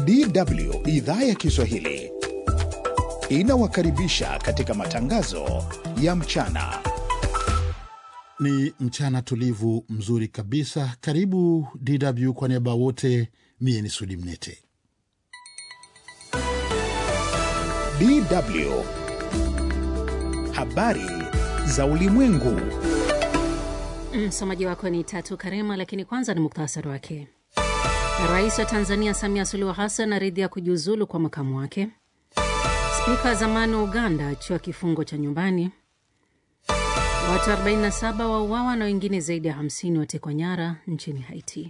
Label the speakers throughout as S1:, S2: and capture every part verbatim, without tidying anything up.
S1: D W idhaa ya Kiswahili inawakaribisha katika matangazo ya mchana.
S2: Ni mchana tulivu mzuri kabisa. Karibu D W kwa niaba wote, mie ni Sudi Mnete.
S1: D W habari za ulimwengu.
S3: Msomaji wako ni Tatu Karema, lakini kwanza ni muktasari wake. Rais wa Tanzania Samia Suluhu Hassan aridhia kujiuzulu kwa makamu wake. Spika zamani wa Uganda achiwa kifungo cha nyumbani. Watu arobaini na saba wauawa na wengine zaidi ya hamsini watekwa nyara nchini Haiti.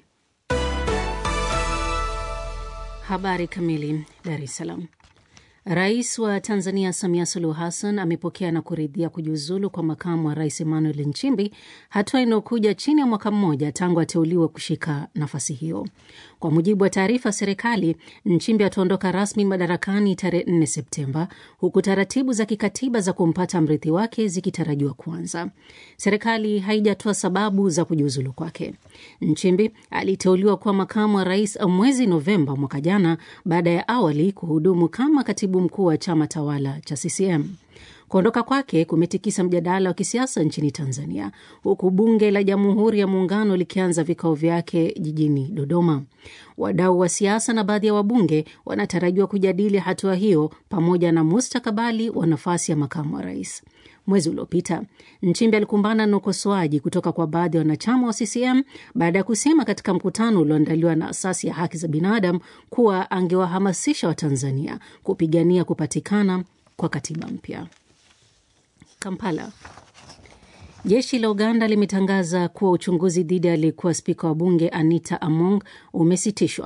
S3: Habari kamili. Dar es Salaam. Rais wa Tanzania Samia Suluhu Hassan amepokea na kuridhia kujiuzulu kwa makamu wa rais Emmanuel Nchimbi, hatua inayokuja chini ya mwaka mmoja tangu ateuliwe kushika nafasi hiyo. Kwa mujibu wa taarifa serikali, Nchimbi ataondoka rasmi madarakani tarehe nne Septemba, huku taratibu za kikatiba za kumpata mrithi wake zikitarajiwa kuanza. Serikali haijatoa sababu za kujiuzulu kwake. Nchimbi aliteuliwa kuwa makamu wa rais mwezi Novemba mwaka jana baada ya awali kuhudumu kama katibu mkuu wa chama tawala cha C C M. Kuondoka kwake kumetikisa mjadala wa kisiasa nchini Tanzania, huku bunge la Jamhuri ya Muungano likianza vikao vyake jijini Dodoma. Wadau wa siasa na baadhi ya wabunge wanatarajiwa kujadili hatua hiyo pamoja na mustakabali wa nafasi ya makamu wa rais. Mwezi uliopita, Nchimbi alikumbana na ukosoaji kutoka kwa baadhi ya wanachama wa C C M baada ya kusema katika mkutano ulioandaliwa na asasi ya haki za binadamu kuwa angewahamasisha Watanzania kupigania kupatikana kwa katiba mpya. Kampala. Jeshi la Uganda limetangaza kuwa uchunguzi dhidi ya aliyekuwa spika wa bunge Anita Among umesitishwa